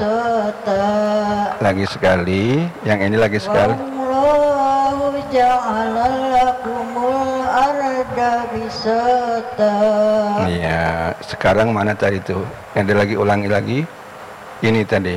Lagi sekali, yang ini lagi sekali. Wallahu ja'ala lakumul arda bisata. Iya, sekarang mana tadi itu? Yang dia lagi ulangi lagi. Ini tadi.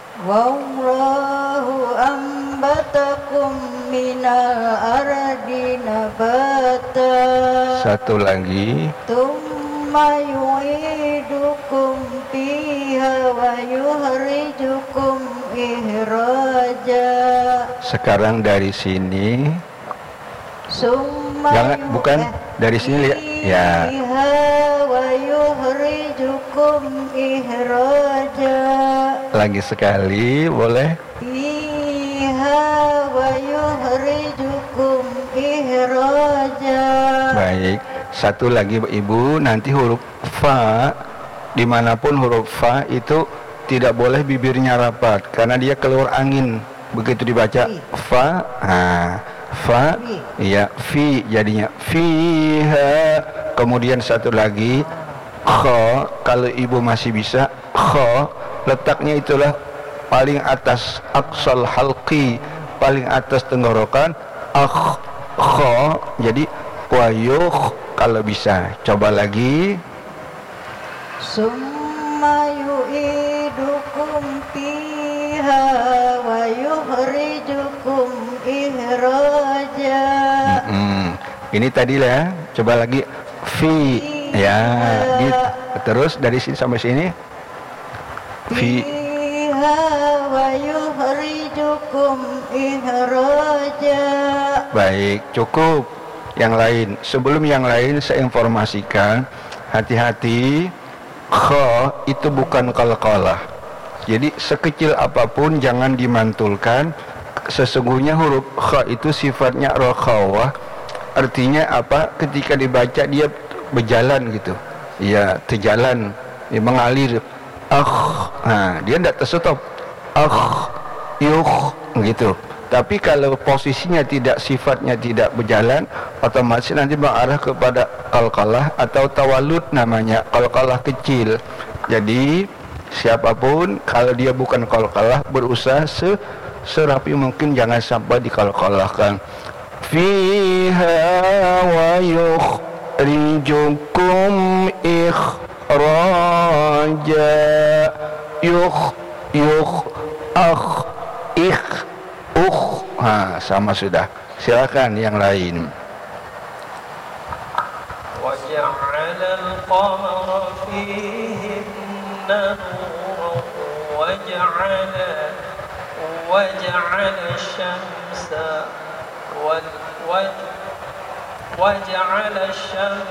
Wallahu ambatakum minal ardi nabata. Satu lagi. Tsumma yu'idukum fiha wa yukhrijukum ihraja. Sekarang dari sini. Summa Jangan, bukan dari sini lihat. Ya. wa yukhrijukum ihraja. Lagi sekali, boleh? Fiha wa yukhrijukum ihraja. Baik. Satu lagi Ibu, nanti huruf fa, dimanapun huruf fa itu tidak boleh bibirnya rapat karena dia keluar angin. Begitu dibaca fa, fa, iya, fi jadinya fiha. Kemudian satu lagi kha, kalau Ibu masih bisa kha, letaknya itulah paling atas aqsal halqi, paling atas tenggorokan. Kha, jadi wayuh kalau bisa. Coba lagi. Summa yu'idukum fiha wa yukhrijukum ihraja. Ini tadi lah. Coba lagi. Fi. Ya. Gitu. Terus dari sini sampai sini. Fi. Fiha wa yukhrijukum ihraja. Baik, cukup. Yang lain. Sebelum yang lain saya informasikan, hati-hati. Kha itu bukan qalqalah. Jadi sekecil apapun jangan dimantulkan. Sesungguhnya huruf kha itu sifatnya rakhawah. Artinya apa? Ketika dibaca dia berjalan gitu. Ya, terjalan, dia mengalir. Nah, dia tidak terstop. Yuh gitu. Tapi kalau posisinya tidak, sifatnya tidak berjalan, otomatis nanti mengarah kepada qalqalah atau tawalud namanya, qalqalah kecil. Jadi siapapun kalau dia bukan qalqalah berusaha serapi mungkin jangan sampai diqalqalahkan. Fiha wa yukhrijukum ikhraja. Sama sudah. Silakan yang lain. وَجَعَلَ الْقَمَرَ فِيهِنَّ نُورًا وَجَعَلَ الشَّمْسَ